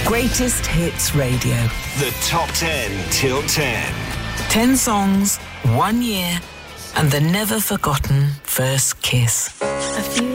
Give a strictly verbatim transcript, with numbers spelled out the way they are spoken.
Greatest Hits Radio. The Top ten till ten. Ten songs, one year, and the never-forgotten first kiss. A few